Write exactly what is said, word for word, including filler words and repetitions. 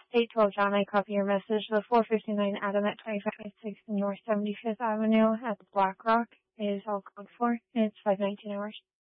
eight twelve John, I copy your message. The four fifty-nine Adam at twenty-five twenty-six North seventy-fifth Avenue at the Black Rock is all code for. It's five nineteen hours.